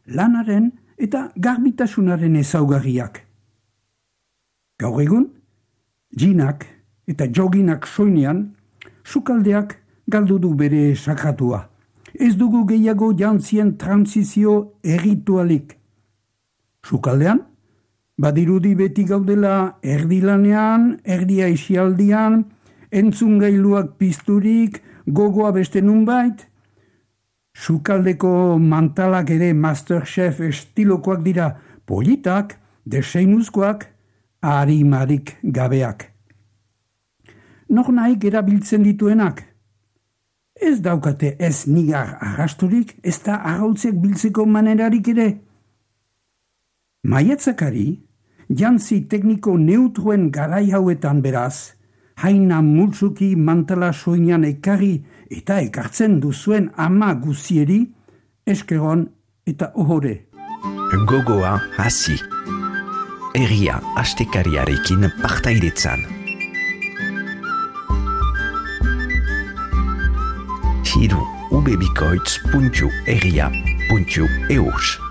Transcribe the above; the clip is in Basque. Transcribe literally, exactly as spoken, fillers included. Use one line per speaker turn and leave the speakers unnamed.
lanaren eta garbitasunaren ezaugarriak. Gaur egun, jinak eta joginak soinean, sukaldeak galdu du bere sakratua. Ez dugu gehiago jantzien transizio erritualik. Sukaldean, badirudi beti gaudela erdilanean, erdia isialdian, entzungailuak pizturik, gogoa beste nunbait. Sukaldeko mantalak ere Masterchef estilokoak dira, politak, deseinuzkoak, arimarik gabeak. Nor nahik erabiltzen dituenak. Ez daukate ez nigar arrasturik, ez da arrautzek biltzeko manerarik ere. Maiatzakari, jantzi tekniko neutroen garai hauetan beraz, haina multzuki mantala soinean ekarri eta ekartzen duzuen ama guzieri, eskeron eta ohore.
Gogoa hasi. Herria astekariarekin partaidetzan. Hiru ubebikoitz puntu herria puntu eus